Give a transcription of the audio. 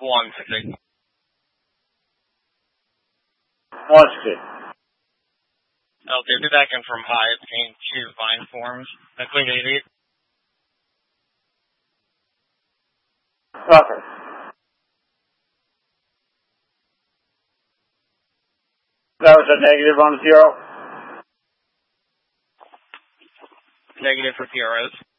160. 160. Okay, be back in from high. It's gain 2 vine forms. I cleaned 88. Okay. That was a negative on 0. Negative for PROs.